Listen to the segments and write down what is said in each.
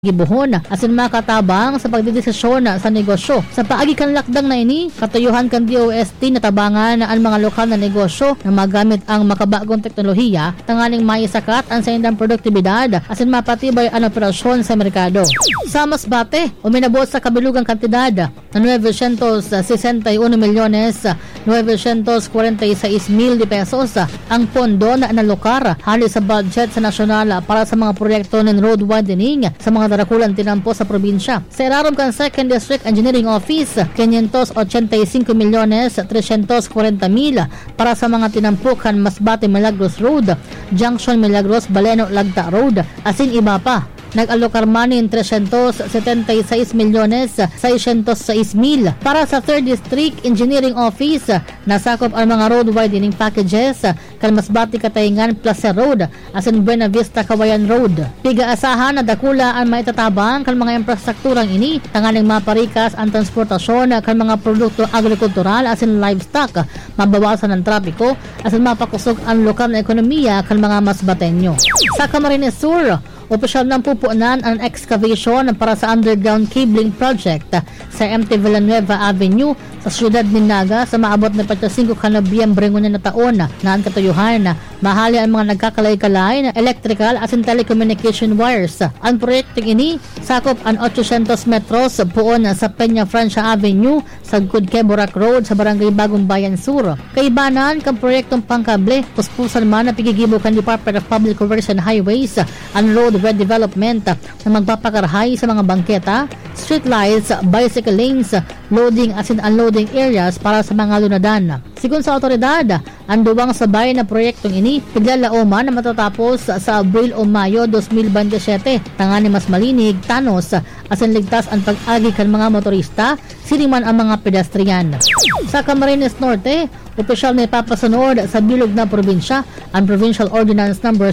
gibuhon asin makatabang sa pagdedesisyon sa negosyo. Sa paagi kan lakdang na ini, katuyuhan kan DOST natabangan ang mga lokal na negosyo na magamit ang makabagong teknolohiya tanganing maisakat ang sa indang produktibidad asin mapatibay ang operasyon sa merkado. Sa Masbate, uminabot sa kabilugang kantidad na 961,946,000 pesos ang pondo na analokar halis sa budget sa nasyonal para sa mga proyekto ng road widening sa mga darakulan tinampo sa probinsya. Sa irarom kan 2nd District Engineering Office, 585,340,000 para sa mga tinampukan Masbate Milagros Road, Junction Milagros Baleno Lagta Road, asin iba pa. Nag-alokar manin 376,606,000 para sa 3rd District Engineering Office. Nasakop ang mga road widening packages kan Masbate Katayngan Placer Road asin Buena Vista Kawayan Road. Piga-asahan na dakula ang maitatabang kan mga infrastrukturang ini tanganing maparikas ang transportasyon kan mga produkto agrikultural asin livestock, mabawasan ang trapiko asin mapakusog ang lokal na ekonomiya kan mga Masbateño. Sa Camarines Sur, opisyal ng pupunan ang excavation para sa underground cabling project sa MT Villanueva Avenue sa siyudad ni Naga sa maabot na 5 ka Nobyembre na taon na ang katuyuhan. Mahali ang mga nagkakalay-kalay na electrical as in telecommunication wires. Ang proyektong ini sakop ang 800 metros puon sa Peña Francia Avenue sa Gudke-Borac Road sa Barangay Bagong Bayan Sur. Kaibanan kang proyektong pangkable puspusan man na pigigibo kan Department of Public Works and Highways ang road redevelopment na magpapakarhay sa mga bangketa, street lights, bicycle lanes, loading as in unloading areas para sa mga lunadan. Sigun sa otoridad, ang duwang sabay na proyektong ini piglalauman na matatapos sa Abril o Mayo 2027. Tangani mas malinig, tanos, asin ligtas ang pag-agi kan mga motorista, siriman ang mga pedestrian. Sa Camarines Norte, opisyal na ipapasunod sa bilog na probinsya ang Provincial Ordinance No.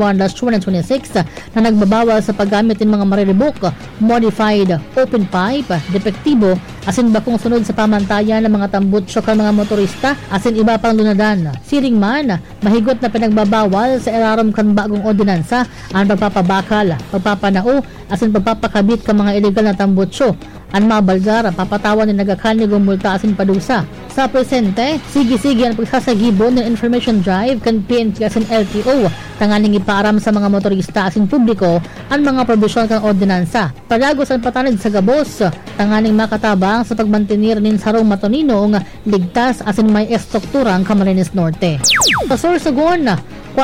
61/2026 na nagbabawal sa paggamit ng mga mariribok, modified, open pipe, depektibo, asin bakong sunod sa pamantayan ng mga tambutso kan mga motorista asin iba pang lunadan. Siring man, mahigot na pinagbabawal sa irarom kan bagong ordinansa ang pagpapabakal, pagpapanao, asin pagpapakabit kan mga illegal na tambutso. Ang mabalgar, papatawan ni nagakanig o multa asin padusa. Sa presente, sige-sige ang pagsasagibo ng information drive kan PNP asin LTO tanganing ipaaram sa mga motorista asin publiko ang mga probisyon kan ordinansa. Palagos ang patanid sa gabos, tanganing makatabang sa pagmantenir nin sarong matoninong ligtas asin may estrukturang Camarines Norte. Sa Sorsogon,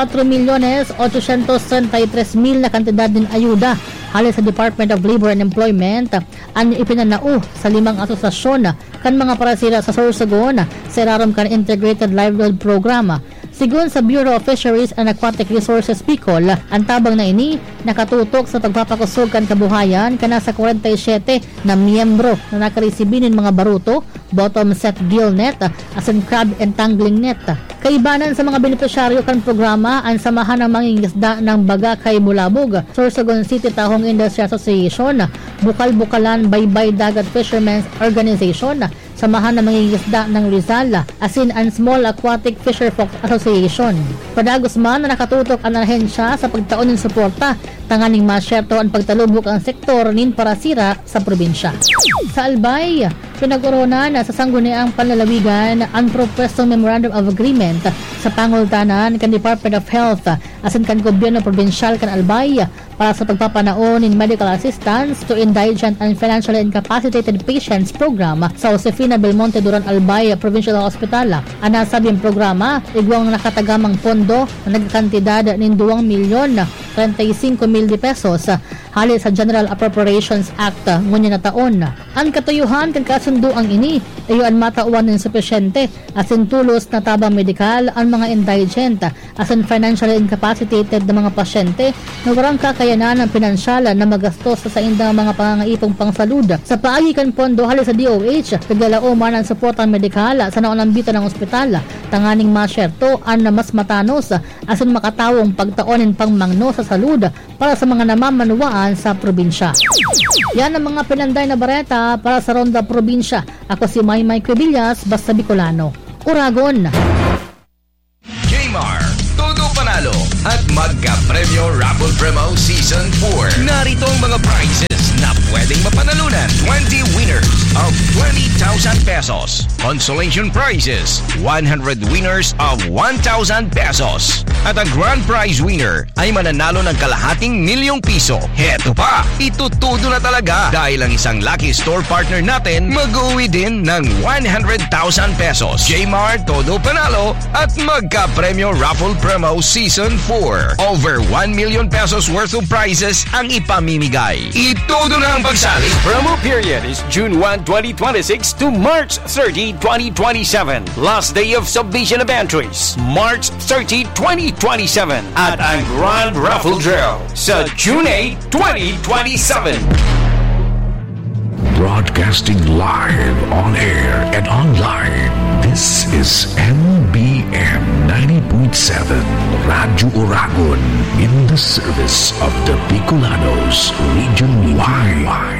4,833,000 na kantidad din ayuda halos sa Department of Labor and Employment ang ipinanao sa 5 asosasyon kan mga parasira sa Sorsogon sa irarom kan Integrated Livelihood Program. Sigun sa Bureau of Fisheries and Aquatic Resources Bicol, ang tabang na ini nakatutok sa pagpapakusog kan kabuhayan kana sa 47 na miyembro na nakaresibinin mga baruto, bottom set gill net, asin crab entangling net. Kaibanan sa mga benepisyaryo kan programa ang samahan ng mangingisda ng Bagakay Bulabog, Sorsogon City Tahong Industry Association, Bukal-Bukalan Baybay Dagat Fishermen's Organization, samahan ng mangingisda ng Rizal, asin ang Small Aquatic Fisherfolk Association. Padagos man na nakatutok ang ahensya sa pagtaon ng suporta, tanganing masyerto ang pagtalubok ang sektor nin parasira sa probinsya. Sa Albay, pinag-uronan sa sangguniang panlalawigan ang propwestong Memorandum of Agreement sa pangultanan kan Department of Health asin kan gobyerno probinsyal kan Albay para sa pagpapanaon in medical assistance to indigent and financially incapacitated patients program sa Josefina Belmonte Duran Albay Provincial Hospital. Ang nasabing programa, igwang nakatagamang pondo na nagkantidad ng 2,035,000 pesos halis sa General Appropriations Act ngunya na taon. Ang katuyuhan kan kasunduang ini ayuan matauan ng supisyente asin tulos na tabang medikal ang mga indigent asin financially incapacitated na mga pasyente na warang kakayanan ng pinansyal na magastos sa indang mga pangangaipong pangsalud. Sa paagi kan pondo halis sa DOH, paglalauman ang suportang medikal sa naunambitan ng ospital, tanganing masyerto ang mas matanos asin makatawong pagtaonin pangmangno sa salud para sa mga namamanuaan sa probinsya. Yan ang mga pinanday na bareta para sa Ronda Probinsya. Ako si Maymay Cuevillas, basta Bicolano. Uragon! Jmar, todo panalo at Magka-Premyo Raffle Promo Season 4. Narito ang mga prizes na pwedeng mapanalunan. 20 winners of 20,000 pesos. Consolation prizes, 100 winners of 1,000 pesos. At ang grand prize winner ay mananalo ng kalahating milyong piso. Heto pa, itutudo na talaga dahil ang isang lucky store partner natin mag-uwi din ng 100,000 pesos. Jmar Todo Panalo at Magka-Premyo Raffle Promo Season 4. Over 1 million pesos worth of prizes ang ipamimigay. Itudo na ang pagsali. Promo period is June 1, 2026 to March 30, 2027. Last day of submission of entries, March 30, 2027. At ang Grand Raffle Draw sa June 8, 2027. Broadcasting live, on air, and online. This is MBM 90.7 Radyo Oragon in the service of the Bicolanos Region Y.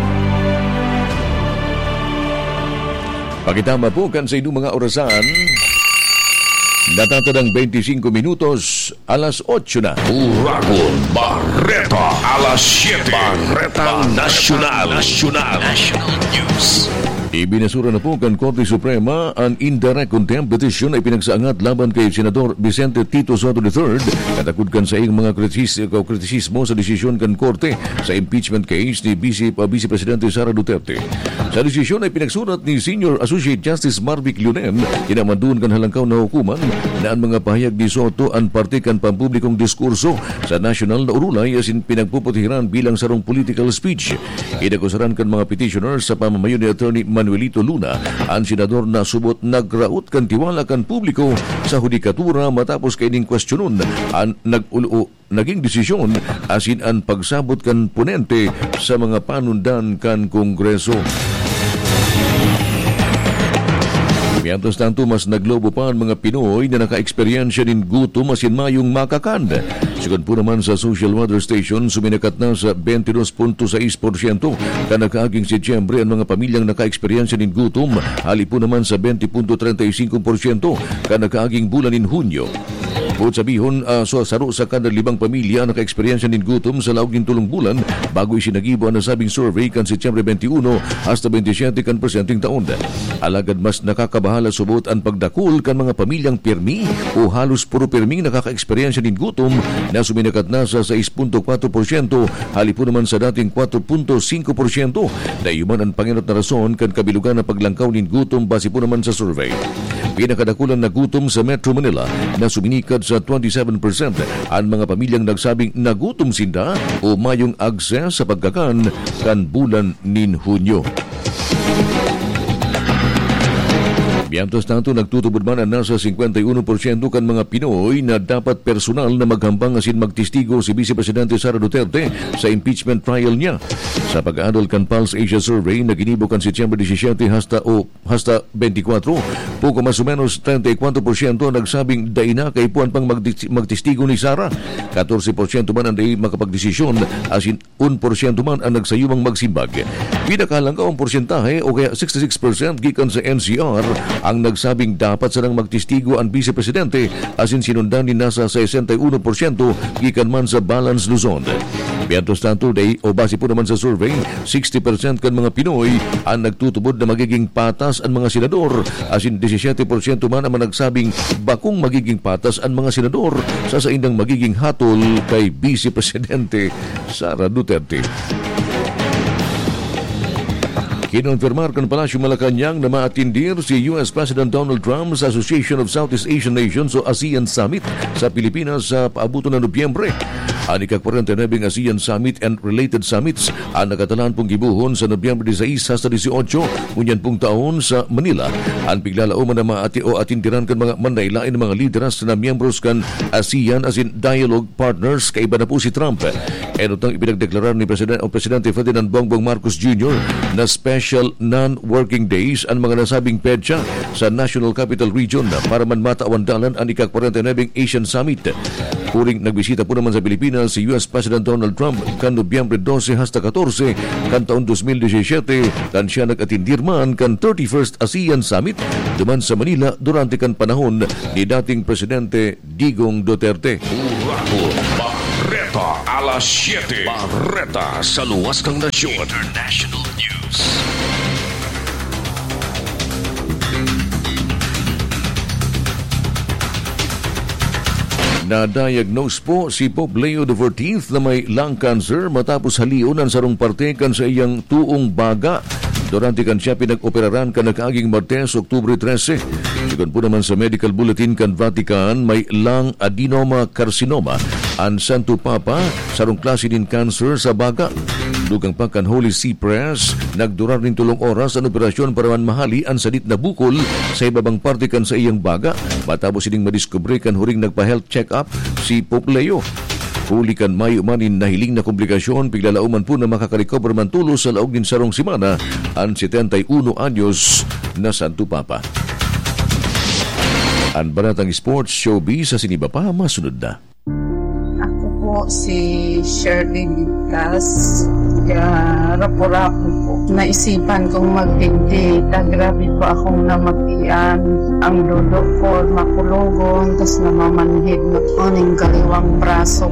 Pakitama po kan sa inyong mga orasan. Natatadang 25 minutos, alas 8 na. Oragon Barreta, alas 7. Barretang Nasyonal News. Ibinasura na po kan Korte Suprema ang indirect contempt petition ay pinagsaangat laban kay Senador Vicente Tito Soto III katakod kan sa iyong mga kritisismo sa desisyon kan Korte sa impeachment case ni Vice Presidente Sara Duterte. Sa desisyon ay pinagsurat ni Senior Associate Justice Marvic Leonen kinamandun kan halangkaw na hukuman na ang mga pahayag ni Soto ang parte kan pampublikong diskurso sa national na urulay asin pinagpuputiran bilang sarong political speech. Inakusaran kan mga petitioners sa pamamayo ni Attorney Manuelito Luna ang senador na subot nagraot kan tiwala kan publiko sa hudikatura matapos kaining kwestiyonon ang naging desisyon asin ang pagsabot kan ponente sa mga panundan kan Kongreso. Mientras tanto, mas naglobo pa ang mga Pinoy na naka-eksperyensya din gutom asin mayong makakan. Sugod po naman sa social weather station, suminakat na sa 22.6% ka nakaaging Setyembre ang mga pamilyang naka-eksperyensya din gutom, hali po naman sa 20.35% ka nakaaging bulan in Hunyo. Bukod sabihon, saro sa kada 5 pamilya naka-eksperyensya din gutom sa laog ng tulong bulan bago isinagibo ang nasabing survey kan Setyembre 21 hasta 27 kan presenting taon. Alagad mas nakakabahala subot ang pagdakul kan mga pamilyang pirmi o halos puro pirmi nakaka-eksperyensya din gutom na suminakat na sa 6.4% hali po naman sa dating 4.5%. Dayuman ang panginot na rason kan kabilugan na paglangkaw din gutom base po naman sa survey. Pinakadakulan na gutom sa Metro Manila na suminikad sa 27% ang mga pamilyang nagsabing nagutom sinda o mayong akses sa pagkakan kan bulan nin Hunyo. Mientras tanto, nagtutubod man ang nasa 51% kan mga Pinoy na dapat personal na maghambang asin magtistigo si Vice Presidente Sara Duterte sa impeachment trial niya. Sa pag-aadol kan Pulse Asia Survey na ginibo kan Setyembre 17 hasta 24, poco mas o menos 34% nagsabing day na kay puan pang magtistigo ni Sara. 14% man ang day makapagdesisyon asin 1% man ang nagsayumang magsimbag. Pinakahalang ka ang porsentahe o kaya 66% gikan sa NCR ang nagsabing dapat sanang magtistigo ang Vice Presidente asin sinundan ni nasa 61% gikan man sa Balance Luzon. Mientras tanto, o base po naman sa survey, 60% kan mga Pinoy ang nagtutubod na magiging patas ang mga senador asin 17% man ang nagsabing bakong magiging patas ang mga senador sa saindang magiging hatol kay Vice Presidente Sara Duterte. Kinonfirmar kan Palasyo Malacanang na maatindir si US President Donald Trump sa Association of Southeast Asian Nations o ASEAN Summit sa Pilipinas sa paabuto ng Nobyembre. Ang ika-49 ASEAN Summit and related summits ang nakatalaan pong gibuhon sa Nobyembre 16 hasta 18 unyan pong taon sa Manila. Ang piglalauman na atindiran kan mga manaylain mga lideras na miyembros kan ASEAN as in dialogue partners kaiba na po si Trump. Enotang ipinagdeklarar ni Presidente Ferdinand Bongbong Marcos Jr. na special non-working days ang mga nasabing pedya sa National Capital Region para man mataawandalan ang ika-49 Asian Summit. Puring nagbisita po naman sa Pilipinas si US President Donald Trump kan Nobyembre 12 hasta 14 kan taon 2017 kan siya nag-atindir man kan 31st ASEAN Summit duman sa Manila durante kan panahon ni dating Presidente Digong Duterte. Barreta alas 7. Barreta sa luwas ng nasyon. International News. Na-diagnose po si Pope Leo XIV na may lung cancer matapos haliunan sa rong parte kan sa iyang tuong baga. Durante kan siya pinag-operaran kan nakaaging Martes, Oktubre 13. Sigon po naman sa Medical Bulletin kan Vatican, may lung adenoma carcinoma ang Santo Papa sa rong klase din cancer sa baga. Dugang pa kan Holy See Press, nagdurar rin 3 oras ang operasyon para mahali ang sadit na bukol sa ibabang parte kan sa iyang baga. Matapos sining madiskubre kan huring nagpa-health check-up si Pope Leo. Huli kan Mayo manin nahiling na komplikasyon, piglalauman po na makakarecover man tulos sa laog din sarong simana ang 71 anyos na Santo Papa. Ang Baratang Sports Showbiz sa siniba pa, masunod na. Ako po si Shirley Ligtas, Rapo-Rapo po. Naisipan kong magdindi, grabe po akong namagian. Ang dulo ko, makulungon, tas namamanhid na oning kaliwang braso